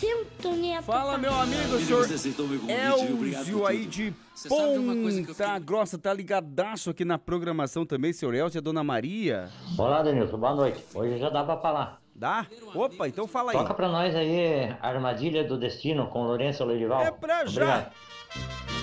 sintonia. Fala, meu amigo, senhor Elzio aí de Ponta Grossa, tá ligadaço aqui na programação também, senhor Elzio e a dona Maria. Olá, Denilson, boa noite. Hoje já dá pra falar. Dá? Opa, então fala aí. Toca pra nós aí Armadilha do Destino com Lourenço Lorival. É pra já. Obrigado.